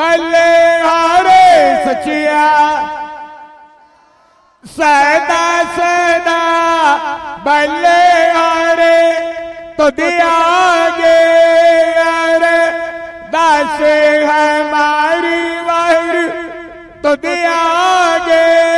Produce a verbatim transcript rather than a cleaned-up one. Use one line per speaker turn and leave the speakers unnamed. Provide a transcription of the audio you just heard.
बल्ले हारे सचिया सदा सदा बल्ले हारे तो दिया गे अरे दास हमारी वार तो दिया गे